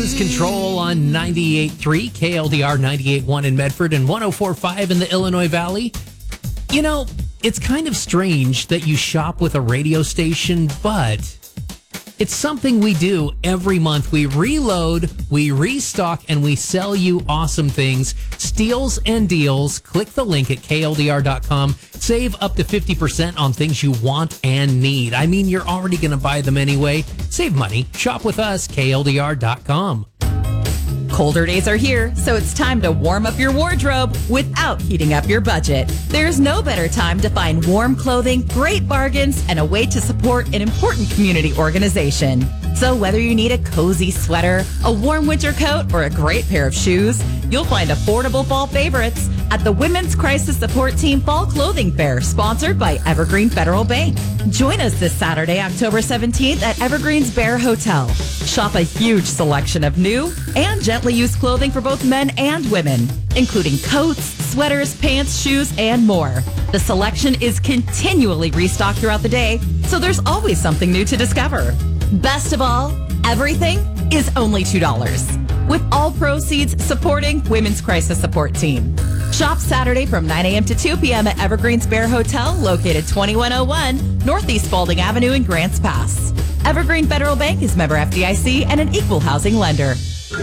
Lose Control on 98.3, KLDR 98.1 in Medford and 104.5 in the Illinois Valley. You know, it's kind of strange that you shop with a radio station, but it's something we do every month. We reload, we restock, and we sell you awesome things. Steals and deals. Click the link at KLDR.com. Save up to 50% on things you want and need. I mean, you're already going to buy them anyway. Save money. Shop with us, KLDR.com. Colder days are here, so it's time to warm up your wardrobe without heating up your budget. There's no better time to find warm clothing, great bargains, and a way to support an important community organization. So whether you need a cozy sweater, a warm winter coat, or a great pair of shoes, you'll find affordable fall favorites at the Women's Crisis Support Team Fall Clothing Fair, sponsored by Evergreen Federal Bank. Join us this Saturday, October 17th at Evergreen's Bear Hotel. Shop a huge selection of new and gently used clothing for both men and women, including coats, sweaters, pants, shoes, and more. The selection is continually restocked throughout the day, so there's always something new to discover. Best of all, everything is only $2, with all proceeds supporting Women's Crisis Support Team. Shop Saturday from 9 a.m. to 2 p.m. at Evergreen's Bear Hotel, located 2101 Northeast Spalding Avenue in Grants Pass. Evergreen Federal Bank is member FDIC and an equal housing lender.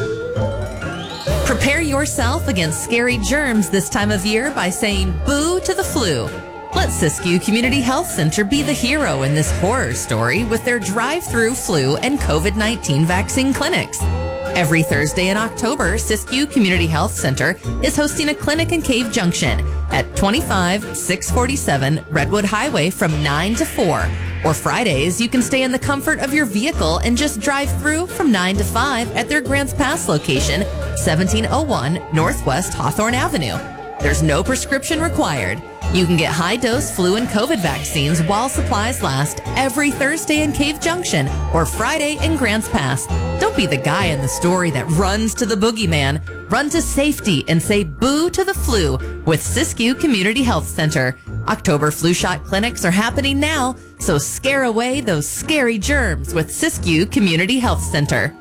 Prepare yourself against scary germs this time of year by saying boo to the flu. Let Siskiyou Community Health Center be the hero in this horror story with their drive-through flu and COVID-19 vaccine clinics. Every Thursday in October, Siskiyou Community Health Center is hosting a clinic in Cave Junction at 25647 Redwood Highway from 9 to 4. Or Fridays, you can stay in the comfort of your vehicle and just drive through from 9 to 5 at their Grants Pass location, 1701 Northwest Hawthorne Avenue. There's no prescription required. You can get high-dose flu and COVID vaccines while supplies last every Thursday in Cave Junction or Friday in Grants Pass. Don't be the guy in the story that runs to the boogeyman. Run to safety and say boo to the flu with Siskiyou Community Health Center. October flu shot clinics are happening now, so scare away those scary germs with Siskiyou Community Health Center.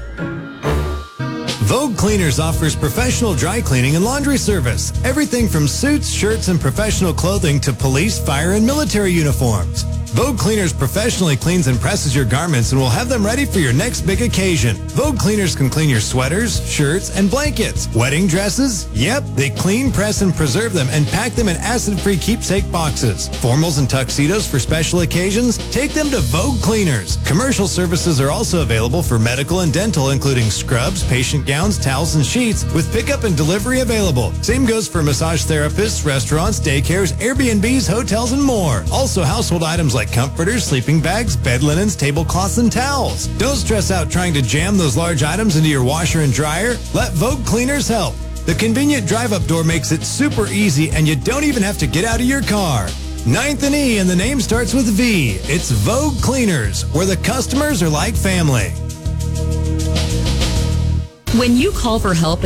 Vogue Cleaners offers professional dry cleaning and laundry service. Everything from suits, shirts, and professional clothing to police, fire, and military uniforms. Vogue Cleaners professionally cleans and presses your garments and will have them ready for your next big occasion. Vogue Cleaners can clean your sweaters, shirts, and blankets. Wedding dresses? Yep, they clean, press, and preserve them and pack them in acid-free keepsake boxes. Formals and tuxedos for special occasions? Take them to Vogue Cleaners. Commercial services are also available for medical and dental, including scrubs, patient gowns, towels, and sheets, with pickup and delivery available. Same goes for massage therapists, restaurants, daycares, Airbnbs, hotels, and more. Also household items like comforters, sleeping bags, bed linens, tablecloths, and towels. Don't stress out trying to jam those large items into your washer and dryer. Let Vogue Cleaners help. The convenient drive-up door makes it super easy, and you don't even have to get out of your car. 9th and E, and the name starts with V. It's Vogue Cleaners, where the customers are like family. When you call for help